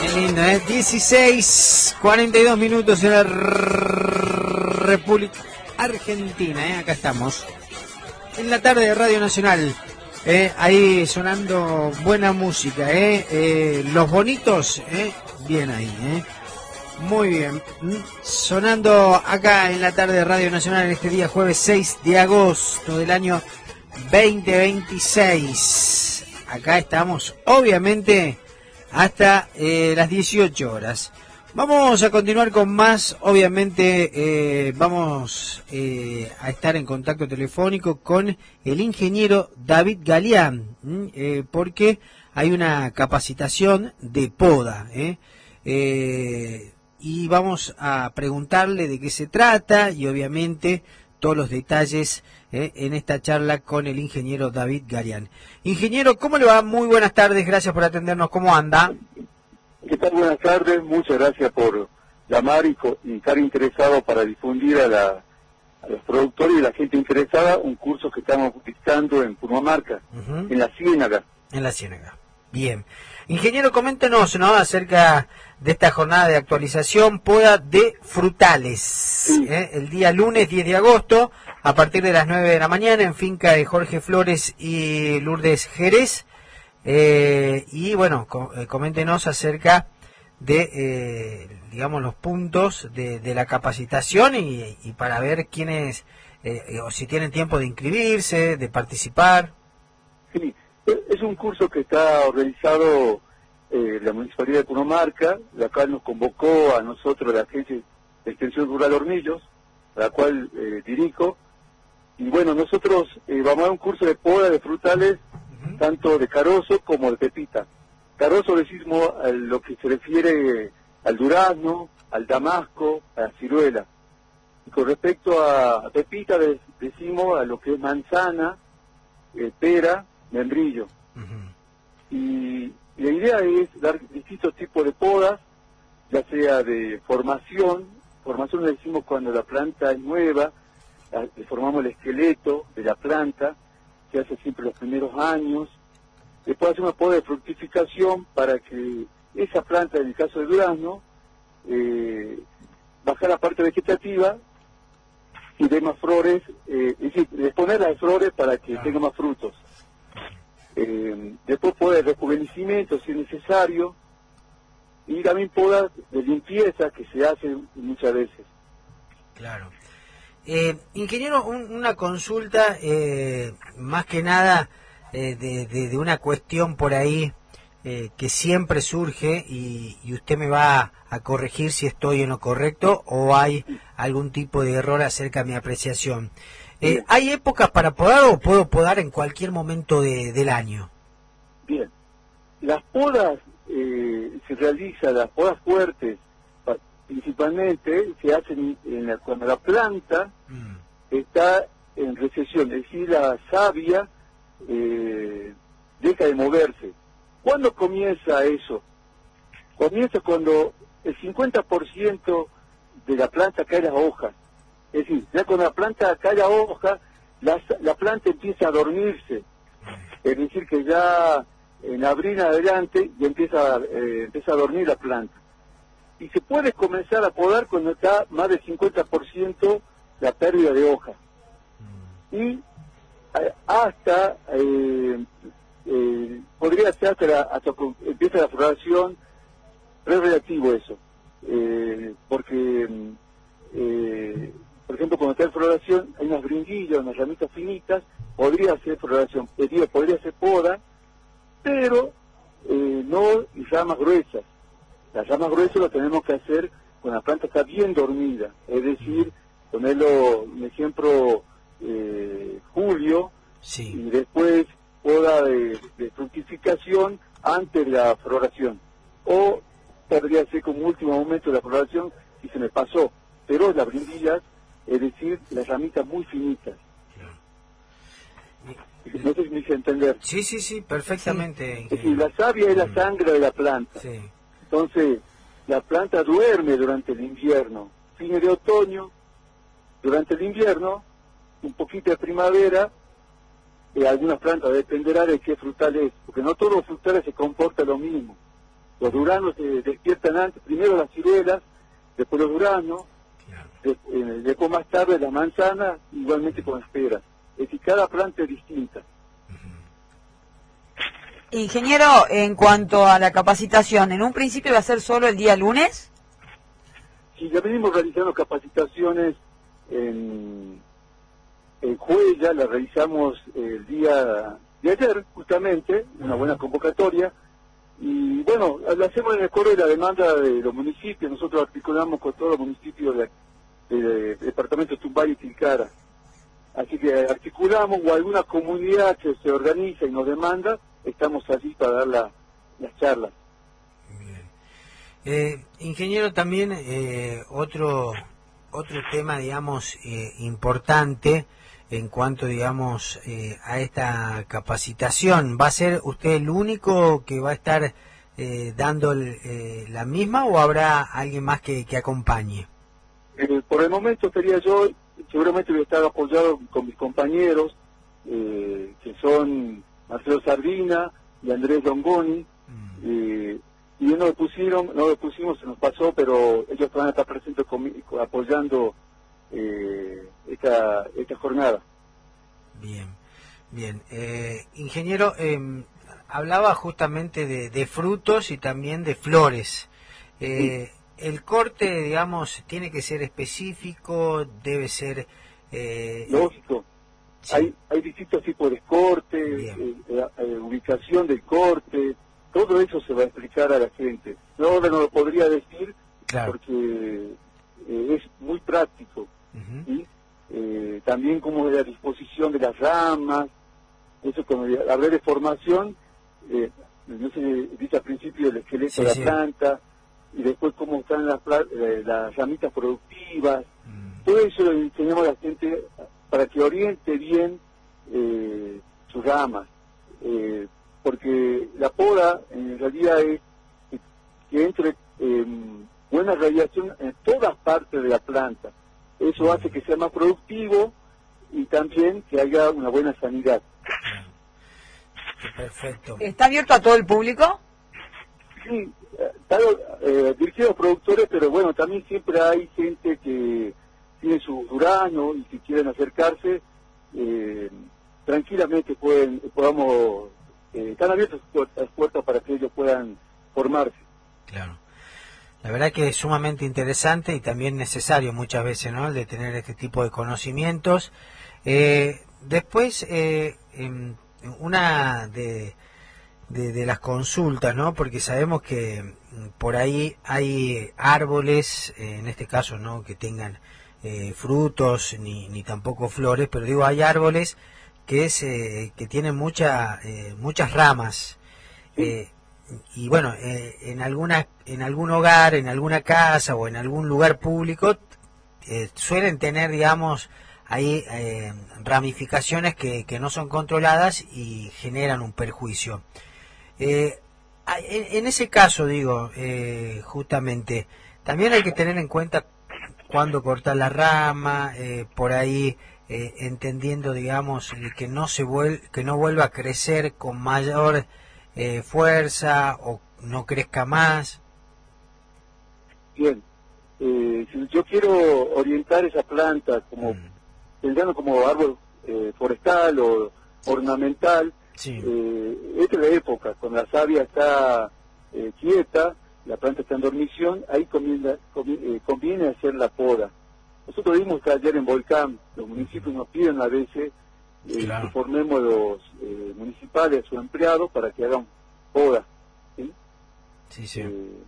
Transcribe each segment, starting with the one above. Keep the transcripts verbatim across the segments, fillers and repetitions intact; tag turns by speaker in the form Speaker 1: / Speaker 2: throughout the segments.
Speaker 1: Qué lindo, ¿eh? dieciséis, cuarenta y dos minutos en la República Argentina, ¿eh? Acá estamos. En la tarde de Radio Nacional. ¿eh? Ahí sonando buena música, ¿eh? Eh, Los Bonitos, ¿eh? Bien ahí, ¿eh? Muy bien. Sonando acá en la tarde de Radio Nacional en este día jueves seis de agosto del año veinte veintiséis. Acá estamos, obviamente, hasta eh, las dieciocho horas. Vamos a continuar con más, obviamente eh, vamos eh, a estar en contacto telefónico con el ingeniero David Galeán, eh, porque hay una capacitación de poda, ¿eh? Eh, y vamos a preguntarle de qué se trata y obviamente todos los detalles eh, en esta charla con el ingeniero David Galeán. Ingeniero, ¿cómo le va? Muy buenas tardes, gracias por atendernos, ¿cómo anda?
Speaker 2: ¿Qué tal? Buenas tardes, muchas gracias por llamar y, y estar interesado para difundir a, la, a los productores y la gente interesada un curso que estamos dictando en Purmamarca, uh-huh. en la Ciénaga.
Speaker 1: En la Ciénaga, bien. Ingeniero, coméntenos, ¿no?, acerca de esta jornada de actualización poda de frutales, sí. ¿eh? El día lunes diez de agosto, a partir de las nueve de la mañana, en finca de Jorge Flores y Lourdes Jerez. Eh, y bueno, com eh, coméntenos acerca de, eh, digamos, los puntos de, de la capacitación y, y para ver quiénes, eh, o si tienen tiempo de inscribirse, de participar.
Speaker 2: Sí, es un curso que está organizado eh, la Municipalidad de Purmamarca, la cual nos convocó a nosotros, la Agencia de Extensión Rural Hornillos, a la cual eh, dirijo. Y bueno, nosotros eh, vamos a dar un curso de poda de frutales, uh-huh. tanto de carozo como de pepita. Carozo decimos a lo que se refiere al durazno, al damasco, a la ciruela. Y con respecto a, a pepita de, decimos a lo que es manzana, eh, pera, membrillo. Uh-huh. y, y la idea es dar distintos tipos de podas, ya sea de formación, formación le decimos cuando la planta es nueva, la, le formamos el esqueleto de la planta, se hace siempre los primeros años. Después hacer una poda de fructificación para que esa planta, en el caso del durazno, eh, bajar la parte vegetativa y dé más flores, eh, es decir, exponer las flores para que ah. tenga más frutos. Eh, después poda de rejuvenecimiento si es necesario, y también podas de limpieza que se hacen muchas veces.
Speaker 1: Claro. Eh, ingeniero, un, una consulta, eh, más que nada eh, de, de, de una cuestión por ahí eh, que siempre surge y, y usted me va a corregir si estoy en lo correcto o hay algún tipo de error acerca de mi apreciación. Eh, ¿Hay épocas para podar o puedo podar en cualquier momento de, del año?
Speaker 2: Bien, las podas eh, se realizan, las podas fuertes, principalmente se hacen en la, cuando la planta mm. está en recesión, es decir, la savia eh, deja de moverse. ¿Cuándo comienza eso? Comienza cuando el cincuenta por ciento de la planta cae las hojas. Es decir, ya cuando la planta cae la hoja, la, la planta empieza a dormirse. Es decir, que ya en abril adelante ya empieza, eh, empieza a dormir la planta. Y se puede comenzar a podar cuando está más del cincuenta por ciento la pérdida de hoja. Y hasta, eh, eh, podría ser hasta, la, hasta que empieza la floración, es relativo eso. Eh, porque, eh, por ejemplo, cuando está en floración, hay unas bringuillas, unas ramitas finitas, podría ser floración, podría ser poda, pero eh, no y ramas gruesas. Las ramas gruesas lo tenemos que hacer cuando la planta está bien dormida, es decir, ponerlo, un ejemplo, eh, julio, sí. y después poda de, de fructificación antes de la floración. O podría ser como último momento de la floración si se me pasó, pero las brindillas, es decir, las ramitas muy finitas. No sé si me hice entender.
Speaker 1: Sí, sí, sí, perfectamente.
Speaker 2: Sí. Es decir, la savia es la sangre de la planta. Sí. Entonces, la planta duerme durante el invierno, fines de otoño, durante el invierno, un poquito de primavera, eh, algunas plantas dependerá de qué frutal es, porque no todos los frutales se comportan lo mismo. Los duranos se despiertan antes, primero las ciruelas, después los duranos, claro. de, eh, después más tarde la manzana, igualmente con las peras. Es decir, cada planta es distinta.
Speaker 3: Ingeniero, en cuanto a la capacitación, ¿en un principio va a ser solo el día lunes?
Speaker 2: Sí, ya venimos realizando capacitaciones en, en Juella, la realizamos el día de ayer, justamente, una buena convocatoria, y bueno, la hacemos en el coro de la demanda de los municipios. Nosotros articulamos con todos los municipios del de, de, de departamento de Tumbay y Tilcara. Así que articulamos, o alguna comunidad que se organiza y nos demanda, estamos allí para dar la, las charlas.
Speaker 1: Bien. Eh, ingeniero, también eh, otro otro tema, digamos, eh, importante en cuanto, digamos, eh, a esta capacitación. ¿Va a ser usted el único que va a estar eh, dando eh, la misma, o habrá alguien más que, que acompañe?
Speaker 2: Eh, por el momento sería yo, seguramente voy a estar apoyado con mis compañeros, eh, que son Marcelo Sardina y Andrés Longoni, mm. eh, y no lo pusieron, no lo pusimos, se nos pasó, pero ellos van a estar presentes conmigo, apoyando eh, esta, esta jornada.
Speaker 1: Bien, bien. Eh, ingeniero, eh, hablaba justamente de, de frutos y también de flores. Eh, sí. El corte, digamos, tiene que ser específico, debe ser... Eh,
Speaker 2: Lógico. Sí. Hay, hay distintos tipos de corte, eh, eh, ubicación del corte, todo eso se va a explicar a la gente. No, ahora no lo podría decir, claro, porque eh, es muy práctico. Uh-huh. ¿Sí? Eh, también como de la disposición de las ramas, eso como de, hablar de formación, eh, no sé, dice al principio el esqueleto sí, de la sí. planta, y después cómo están las, eh, las ramitas productivas, mm. todo eso lo enseñamos a la gente para que oriente bien eh, sus ramas, eh, porque la poda en realidad es que entre eh, buena radiación en todas partes de la planta. Eso mm. hace que sea más productivo y también que haya una buena sanidad.
Speaker 1: Perfecto.
Speaker 3: ¿Está abierto a todo el público?
Speaker 2: Sí, está eh, dirigido a los productores, pero bueno, también siempre hay gente que tiene su durazno y si quieren acercarse, eh, tranquilamente pueden, podamos, eh, están abiertas las puertas para que ellos puedan formarse.
Speaker 1: Claro. La verdad que es sumamente interesante y también necesario muchas veces, ¿no?, el de tener este tipo de conocimientos. Eh, después, eh, en una de, de, de las consultas, ¿no?, porque sabemos que por ahí hay árboles, eh, en este caso, ¿no?, que tengan eh, frutos ni, ni tampoco flores, pero digo, hay árboles que, es, eh, que tienen mucha, eh, muchas ramas. Eh, y bueno, eh, en alguna en algún hogar, en alguna casa o en algún lugar público eh, suelen tener, digamos, ahí eh, ramificaciones que, que no son controladas y generan un perjuicio. Eh, en, en ese caso, digo, eh, justamente, también hay que tener en cuenta cuándo cortar la rama, eh, por ahí eh, entendiendo, digamos, que no se vuel que no vuelva a crecer con mayor Eh, fuerza o no crezca más.
Speaker 2: Bien, eh, si yo quiero orientar esa planta como mm. pensando como árbol eh, forestal o ornamental, sí. eh, esta es la época cuando la savia está eh, quieta, la planta está en dormición, ahí conviene, conviene, eh, conviene hacer la poda. Nosotros vimos que ayer en Volcán los municipios nos piden a veces Eh, claro. que formemos los eh, municipales, sus empleados, para que hagan poda. ¿Sí?
Speaker 1: Sí, sí.
Speaker 2: Eh,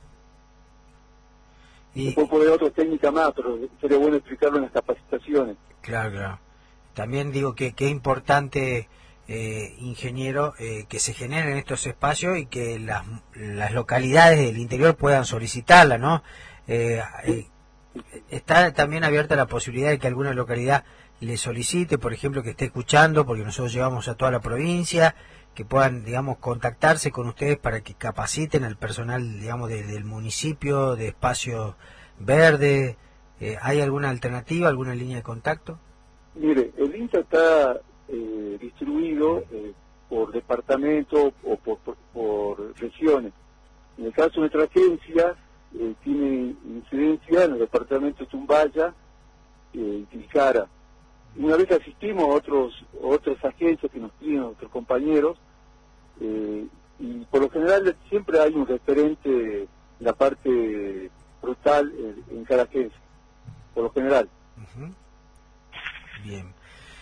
Speaker 1: y
Speaker 2: después puede haber otra técnica más, pero sería bueno explicarlo en las capacitaciones.
Speaker 1: Claro, claro. También digo que qué importante, eh, ingeniero, eh, que se generen estos espacios y que las, las localidades del interior puedan solicitarla, ¿no? Eh, eh, está también abierta la posibilidad de que alguna localidad le solicite, por ejemplo, que esté escuchando, porque nosotros llevamos a toda la provincia, que puedan, digamos, contactarse con ustedes para que capaciten al personal, digamos, de, del municipio, de espacio verde. Eh, ¿hay alguna alternativa, alguna línea de contacto?
Speaker 2: Mire, el INTA está eh, distribuido eh, por departamento o por, por, por regiones. En el caso de nuestra agencia, eh, tiene incidencia en el departamento de Tumbaya eh, y Tilcara. Una vez asistimos a otros otras agencias que nos piden otros compañeros, eh, y por lo general siempre hay un referente en la parte frutal en, en cada agencia, por lo general.
Speaker 1: Uh-huh. Bien.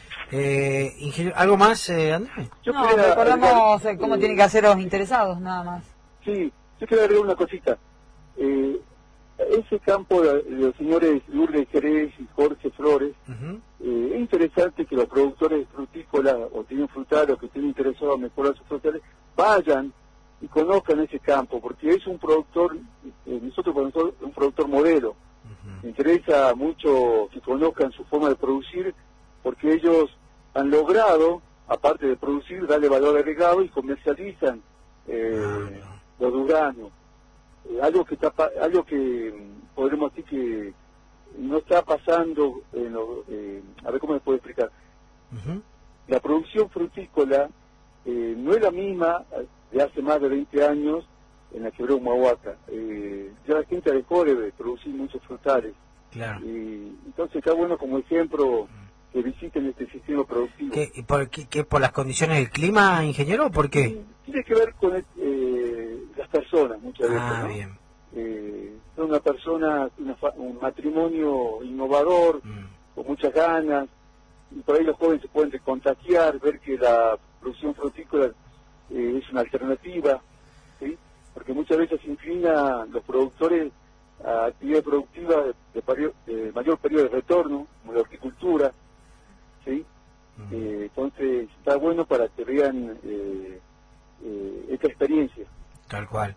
Speaker 1: Eh, ingeniero, ¿algo más, eh, Andrés?
Speaker 3: Yo no, recordamos agregar, cómo eh, tienen que hacer los interesados, nada más.
Speaker 2: Sí, yo quiero agregar una cosita. Eh, ese campo de, de los señores Lourdes Jerez y Jorge Flores, uh-huh. eh, es interesante que los productores frutícolas o tienen frutales o que estén interesados en mejorar sus frutales vayan y conozcan ese campo, porque es un productor, eh, nosotros conocemos un productor modelo. Uh-huh. Me interesa mucho que conozcan su forma de producir, porque ellos han logrado, aparte de producir, darle valor agregado y comercializan eh, uh-huh. los duranos. Eh, algo que está, algo que podremos decir que no está pasando en lo, eh, a ver cómo me puedo explicar. Uh-huh. La producción frutícola eh, no es la misma de hace más de veinte años en la quebrada Humahuaca. Eh, ya la gente dejó de producir muchos frutales.
Speaker 1: Claro.
Speaker 2: Y entonces está bueno como ejemplo que visiten este sistema productivo.
Speaker 1: ¿Qué, por, qué, qué, ¿Por las condiciones del clima, ingeniero, o por qué?
Speaker 2: Sí, tiene que ver con eh, las personas muchas veces.
Speaker 1: Ah,
Speaker 2: ¿no?
Speaker 1: bien.
Speaker 2: Eh, son una persona, una fa un matrimonio innovador, mm. con muchas ganas, y por ahí los jóvenes se pueden contagiar, ver que la producción frutícola eh, es una alternativa, ¿sí? Porque muchas veces se inclinan los productores a actividades productivas de, de, de mayor periodo de retorno, como la horticultura, ¿sí? Mm. Eh, entonces está bueno para que vean eh, eh, esta experiencia.
Speaker 1: Tal cual.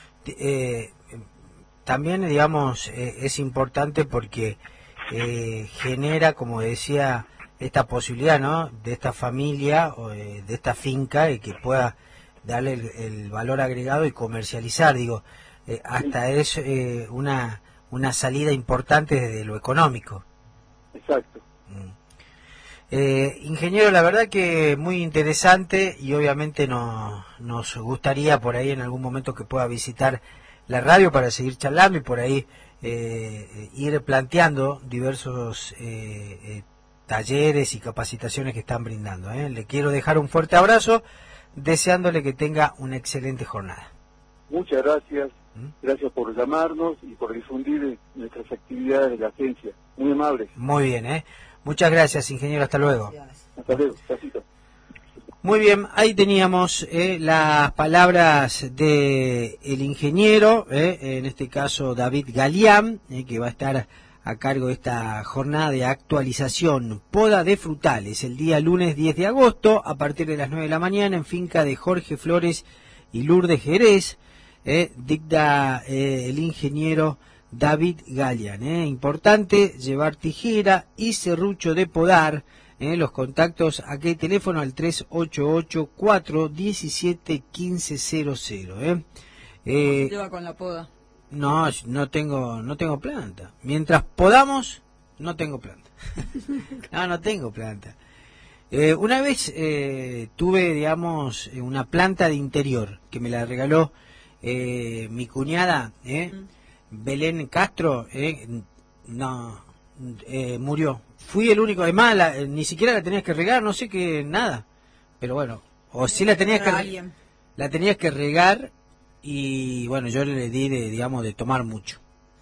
Speaker 1: Eh, también, digamos, eh, es importante porque eh, genera, como decía, esta posibilidad, ¿no?, de esta familia o de, de esta finca y que pueda darle el, el valor agregado y comercializar, digo, eh, hasta sí. es eh, una una salida importante desde lo económico.
Speaker 2: Exacto.
Speaker 1: Mm. Eh, ingeniero, la verdad que muy interesante y obviamente no, nos gustaría por ahí en algún momento que pueda visitar la radio para seguir charlando y por ahí eh, ir planteando diversos eh, eh, talleres y capacitaciones que están brindando. ¿eh? Le quiero dejar un fuerte abrazo, deseándole que tenga una excelente jornada.
Speaker 2: Muchas gracias, ¿Mm? gracias por llamarnos y por difundir nuestras actividades de la agencia. Muy amable.
Speaker 1: Muy bien, ¿eh? Muchas gracias, ingeniero. Hasta luego.
Speaker 2: Hasta luego. Casito.
Speaker 1: Muy bien, ahí teníamos eh, las palabras de el ingeniero, eh, en este caso David Galeán, eh, que va a estar a cargo de esta jornada de actualización poda de frutales el día lunes diez de agosto a partir de las nueve de la mañana en finca de Jorge Flores y Lourdes Jerez, eh, dicta eh, el ingeniero David Galeán. Eh. Importante llevar tijera y serrucho de podar. Eh, los contactos a qué teléfono al tres ocho ocho, cuatro uno siete, uno cinco cero cero. Eh. Eh,
Speaker 3: ¿Cómo lleva con la poda?
Speaker 1: No, no tengo, no tengo planta. Mientras podamos, no tengo planta. no, no tengo planta. Eh, una vez eh, tuve, digamos, una planta de interior que me la regaló eh, mi cuñada, eh, mm. Belén Castro, eh, no, eh, murió. Fui el único, además la, eh, ni siquiera la tenías que regar, no sé qué, nada. Pero bueno, o sí la tenías que, la tenías que regar. Y bueno, yo le di, de, digamos, de tomar mucho.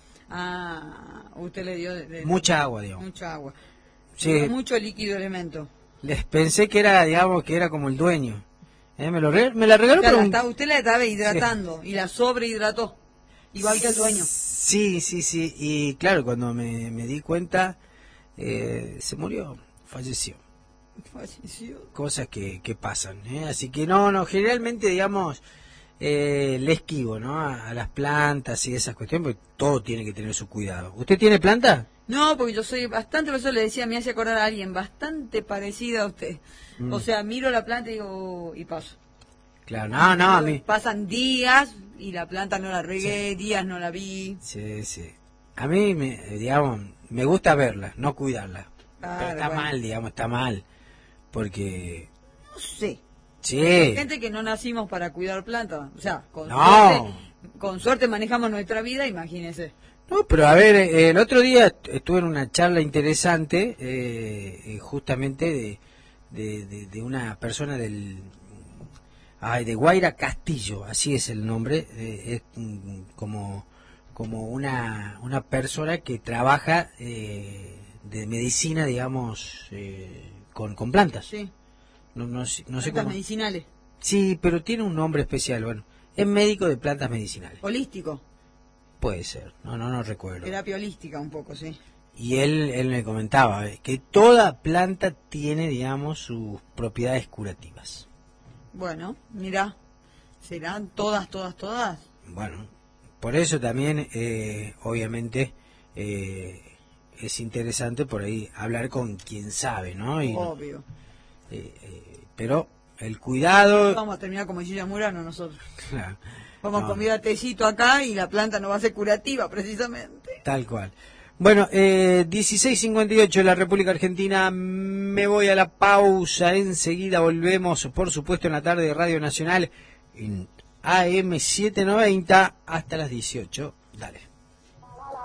Speaker 3: Ah, usted le dio... De, de,
Speaker 1: mucha agua, digamos.
Speaker 3: Mucha agua.
Speaker 1: Sí.
Speaker 3: Mucho líquido elemento.
Speaker 1: Les pensé que era, digamos, que era como el dueño. ¿Eh? Me, lo re, me la regaló,
Speaker 3: o sea,
Speaker 1: pero...
Speaker 3: La
Speaker 1: un...
Speaker 3: está, usted la estaba hidratando, sí. Y la sobrehidrató, igual que el dueño.
Speaker 1: Sí, sí, sí. Y claro, cuando me, me di cuenta, eh, se murió, falleció.
Speaker 3: Falleció.
Speaker 1: Cosas que, que pasan. ¿eh? Así que no, no, generalmente, digamos... Eh, le esquivo, ¿no? A, a las plantas y esas cuestiones, porque todo tiene que tener su cuidado. ¿Usted tiene planta?
Speaker 3: No, porque yo soy bastante, por eso le decía, me hace acordar a alguien bastante parecida a usted. Mm. O sea, miro la planta y digo, y paso.
Speaker 1: Claro, no, no, a mí...
Speaker 3: Pasan días y la planta no la regué, sí. días no la vi.
Speaker 1: Sí, sí. A mí, me, digamos, me gusta verla, no cuidarla.
Speaker 3: Claro,
Speaker 1: pero está
Speaker 3: bueno.
Speaker 1: mal, digamos, está mal. Porque...
Speaker 3: No sé.
Speaker 1: Sí.
Speaker 3: Hay gente que no nacimos para cuidar plantas, o sea, con
Speaker 1: no.
Speaker 3: suerte, con suerte manejamos nuestra vida, imagínese.
Speaker 1: No, pero a ver, eh, el otro día estuve en una charla interesante, eh, justamente de, de, de, de una persona del... Ay, de Guaira Castillo, así es el nombre, eh, es mm, como, como una, una persona que trabaja eh, de medicina, digamos, eh, con, con plantas.
Speaker 3: Sí.
Speaker 1: No, no, no sé cómo.
Speaker 3: Plantas medicinales.
Speaker 1: Sí, pero tiene un nombre especial, bueno, es médico de plantas medicinales.
Speaker 3: Holístico.
Speaker 1: Puede ser, no, no, no recuerdo.
Speaker 3: Terapia holística un poco, sí.
Speaker 1: Y él, él me comentaba eh, que toda planta tiene, digamos, sus propiedades curativas.
Speaker 3: Bueno, mira, ¿serán todas, todas, todas?
Speaker 1: Bueno, por eso también, eh, obviamente, eh, es interesante por ahí hablar con quien sabe, ¿no? Y,
Speaker 3: obvio.
Speaker 1: Eh, eh, pero el cuidado...
Speaker 3: Vamos a terminar como Gilla Murano nosotros.
Speaker 1: Claro,
Speaker 3: Vamos
Speaker 1: no,
Speaker 3: a comer tecito acá y la planta no va a ser curativa, precisamente.
Speaker 1: tal cual. Bueno, eh, dieciséis cincuenta y ocho de la República Argentina, me voy a la pausa, enseguida volvemos, por supuesto, en la tarde de Radio Nacional, en A M setecientos noventa, hasta las dieciocho. Dale.